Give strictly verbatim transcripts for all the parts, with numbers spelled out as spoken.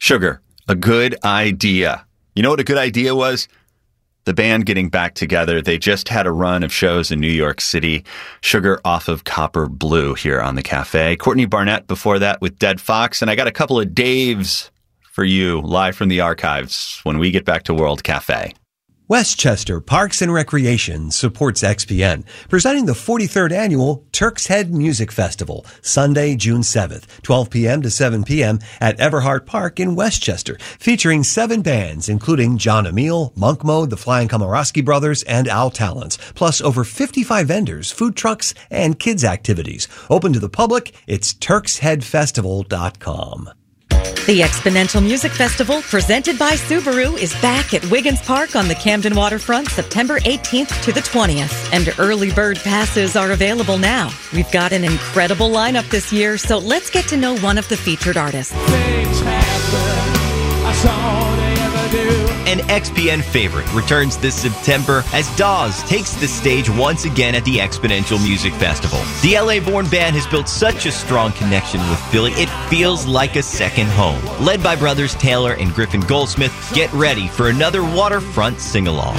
Sugar, a good idea. You know what a good idea was? The band getting back together. They just had a run of shows in New York City. Sugar off of Copper Blue here on the Cafe. Courtney Barnett before that with Dead Fox. And I got a couple of Daves for you live from the archives when we get back to World Cafe. Westchester Parks and Recreation supports X P N, presenting the forty-third Annual Turk's Head Music Festival, Sunday, June seventh, twelve p.m. to seven p.m. at Everhart Park in Westchester, featuring seven bands, including John Emile, Monk Mode, the Flying Komorowski Brothers, and Al Talents, plus over fifty-five vendors, food trucks, and kids' activities. Open to the public, it's turks head festival dot com. The Exponential Music Festival, presented by Subaru, is back at Wiggins Park on the Camden Waterfront September eighteenth to the twentieth, and early bird passes are available now. We've got an incredible lineup this year, so let's get to know one of the featured artists. Things happen, that's all they ever do. An X P N favorite returns this September as Dawes takes the stage once again at the Exponential Music Festival. The L A-born band has built such a strong connection with Philly, it feels like a second home. Led by brothers Taylor and Griffin Goldsmith, get ready for another waterfront sing-along.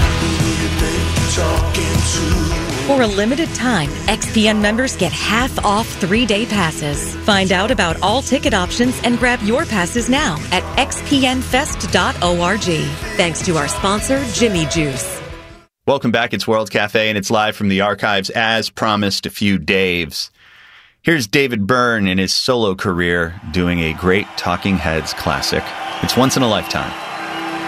For a limited time, X P N members get half off three-day passes. Find out about all ticket options and grab your passes now at x p n fest dot org. Thanks to our sponsor, Jimmy Juice. Welcome back. It's World Cafe, and it's live from the archives. As promised, a few Daves. Here's David Byrne in his solo career doing a great Talking Heads classic. It's Once in a Lifetime.